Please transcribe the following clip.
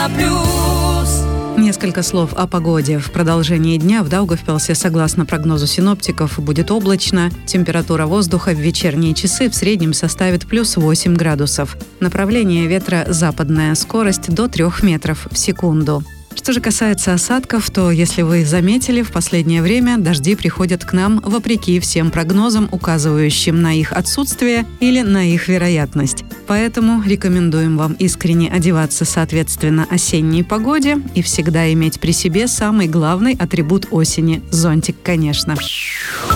Несколько слов о погоде. В продолжении дня в Даугавпилсе, согласно прогнозу синоптиков, будет облачно. Температура воздуха в вечерние часы в среднем составит плюс 8 градусов. Направление ветра западная, скорость до 3 метров в секунду. Что же касается осадков, то, если вы заметили, в последнее время дожди приходят к нам вопреки всем прогнозам, указывающим на их отсутствие или на их вероятность. Поэтому рекомендуем вам искренне одеваться соответственно осенней погоде и всегда иметь при себе самый главный атрибут осени – зонтик, конечно.